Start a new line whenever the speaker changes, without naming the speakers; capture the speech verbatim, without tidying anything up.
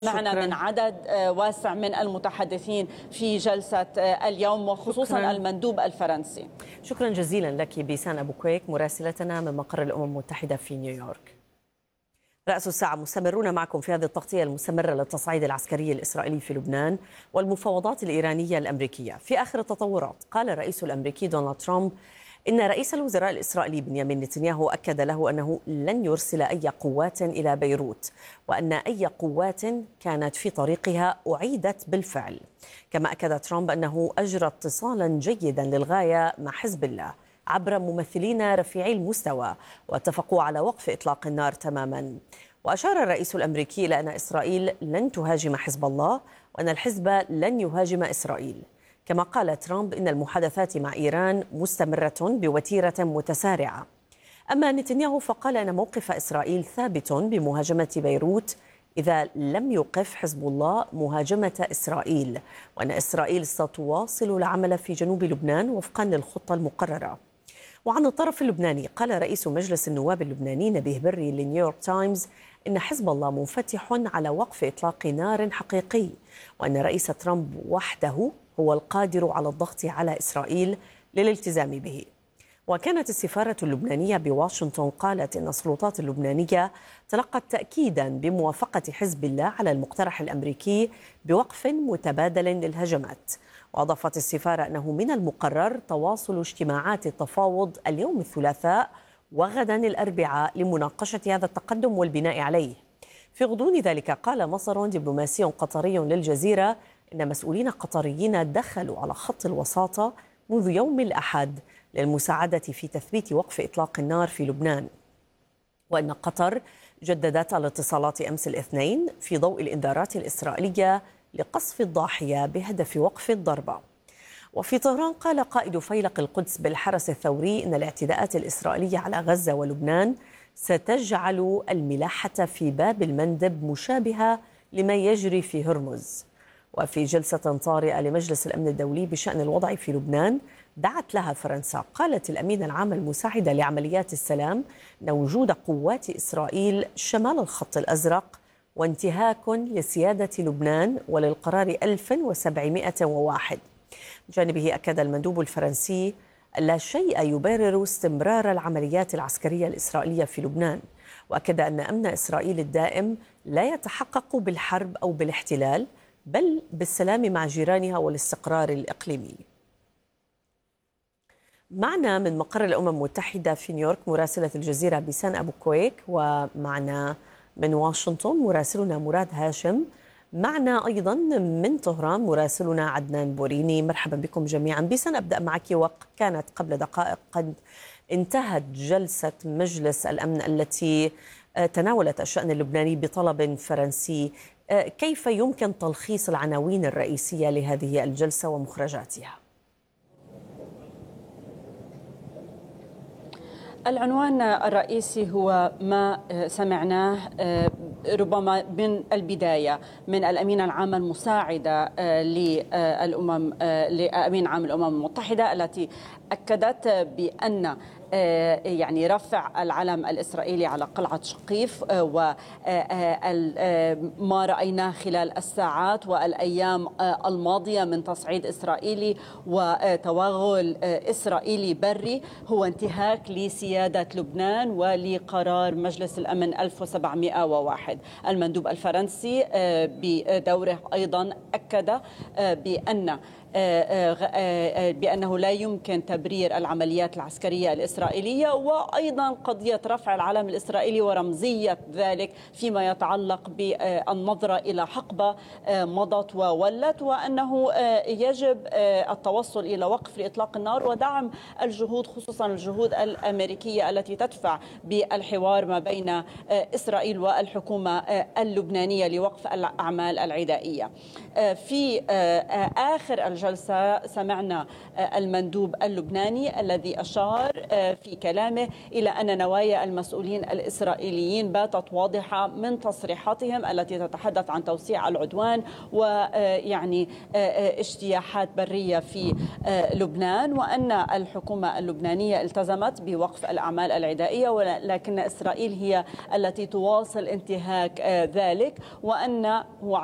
معنا من عدد واسع من المتحدثين في جلسة اليوم وخصوصا شكراً. المندوب الفرنسي.
شكرا جزيلا لك بيسان أبو كويك مراسلتنا من مقر الأمم المتحدة في نيويورك. رأس الساعة مستمرون معكم في هذه التغطية المستمرة للتصعيد العسكري الإسرائيلي في لبنان والمفاوضات الإيرانية الأمريكية. في آخر التطورات قال الرئيس الأمريكي دونالد ترامب إن رئيس الوزراء الإسرائيلي بنيامين نتنياهو أكد له أنه لن يرسل أي قوات إلى بيروت وأن أي قوات كانت في طريقها أعيدت بالفعل. كما أكد ترامب أنه أجرى اتصالا جيدا للغاية مع حزب الله عبر ممثلين رفيعي المستوى واتفقوا على وقف إطلاق النار تماما. وأشار الرئيس الأمريكي إلى أن إسرائيل لن تهاجم حزب الله وأن الحزب لن يهاجم إسرائيل. كما قال ترامب إن المحادثات مع إيران مستمرة بوتيرة متسارعة. أما نتنياهو فقال أن موقف إسرائيل ثابت بمهاجمة بيروت إذا لم يوقف حزب الله مهاجمة إسرائيل، وأن إسرائيل ستواصل العمل في جنوب لبنان وفقا للخطة المقررة. وعن الطرف اللبناني قال رئيس مجلس النواب اللبناني نبيه بري لنيويورك تايمز إن حزب الله منفتح على وقف إطلاق نار حقيقي، وأن رئيس ترامب وحده هو القادر على الضغط على إسرائيل للالتزام به. وكانت السفارة اللبنانية بواشنطن قالت إن السلطات اللبنانية تلقت تأكيدا بموافقة حزب الله على المقترح الأمريكي بوقف متبادل للهجمات. وأضافت السفارة أنه من المقرر تواصل اجتماعات التفاوض اليوم الثلاثاء وغدا الأربعاء لمناقشة هذا التقدم والبناء عليه. في غضون ذلك قال مصدر دبلوماسي قطري للجزيرة إن مسؤولين قطريين دخلوا على خط الوساطة منذ يوم الأحد للمساعدة في تثبيت وقف إطلاق النار في لبنان، وأن قطر جددت الاتصالات أمس الاثنين في ضوء الإنذارات الإسرائيلية لقصف الضاحية بهدف وقف الضربة. وفي طهران قال قائد فيلق القدس بالحرس الثوري إن الاعتداءات الإسرائيلية على غزة ولبنان ستجعل الملاحة في باب المندب مشابهة لما يجري في هرمز. وفي جلسة طارئة لمجلس الأمن الدولي بشأن الوضع في لبنان دعت لها فرنسا، قالت الأمينة العامة المساعدة لعمليات السلام أن وجود قوات إسرائيل شمال الخط الأزرق وانتهاك لسيادة لبنان وللقرار ألف وسبعمائة وواحد. بجانبه أكد المندوب الفرنسي لا شيء يبرر استمرار العمليات العسكرية الإسرائيلية في لبنان، وأكد أن أمن إسرائيل الدائم لا يتحقق بالحرب أو بالاحتلال بل بالسلام مع جيرانها والاستقرار الإقليمي. معنا من مقر الأمم المتحدة في نيويورك مراسلة الجزيرة بيسان أبو كويك، ومعنا من واشنطن مراسلنا مراد هاشم، معنا أيضا من طهران مراسلنا عدنان بوريني. مرحبا بكم جميعا. بيسان أبدأ معك، وكانت قبل دقائق قد انتهت جلسة مجلس الأمن التي تناولت الشأن اللبناني بطلب فرنسي. كيف يمكن تلخيص العناوين الرئيسية لهذه الجلسة ومخرجاتها؟
العنوان الرئيسي هو ما سمعناه ربما من البداية من الأمينة العامة المساعدة للأمم لأمين عام الأمم المتحدة، التي أكدت بأن يعني رفع العلم الإسرائيلي على قلعة شقيف وما رأيناه خلال الساعات والأيام الماضية من تصعيد إسرائيلي وتوغل إسرائيلي بري هو انتهاك لسيادة لبنان ولقرار مجلس الأمن ألف وسبعمائة وواحد. المندوب الفرنسي بدوره أيضا أكد بأن بأنه لا يمكن تبرير العمليات العسكرية الإسرائيلية، وأيضا قضية رفع العلم الإسرائيلي ورمزية ذلك فيما يتعلق بالنظرة إلى حقبة مضت وولت، وأنه يجب التوصل إلى وقف لإطلاق النار ودعم الجهود خصوصا الجهود الأمريكية التي تدفع بالحوار ما بين إسرائيل والحكومة اللبنانية لوقف الأعمال العدائية. في آخر الجلسة سمعنا المندوب اللبناني الذي أشار في كلامه إلى أن نوايا المسؤولين الإسرائيليين باتت واضحة من تصريحاتهم التي تتحدث عن توسيع العدوان ويعني اجتياحات برية في لبنان، وأن الحكومة اللبنانية التزمت بوقف الأعمال العدائية، ولكن إسرائيل هي التي تواصل انتهاك انتهاك ذلك، وأنه